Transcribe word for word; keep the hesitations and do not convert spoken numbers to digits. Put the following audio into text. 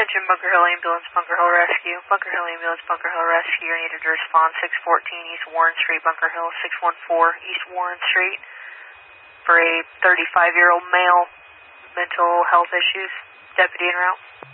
Attention Bunker Hill Ambulance, Bunker Hill Rescue. Bunker Hill Ambulance, Bunker Hill Rescue. You needed to respond six fourteen East Warren Street, Bunker Hill, six one four East Warren Street for a thirty-five-year-old male, mental health issues. Deputy en route.